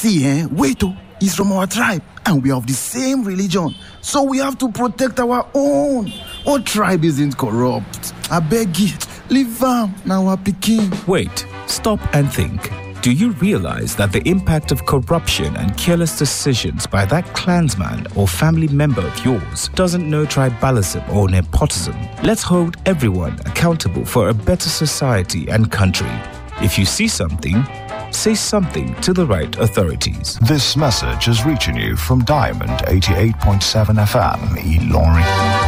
See, wait, he's from our tribe, and we are of the same religion, so we have to protect our own. Our tribe isn't corrupt. I beg you, leave am now our pikin. Wait, stop and think. Do you realize that the impact of corruption and careless decisions by that clansman or family member of yours doesn't know tribalism or nepotism? Let's hold everyone accountable for a better society and country. If you see something, say something to the right authorities. This message is reaching you from Diamond 88.7 FM, Ilorin.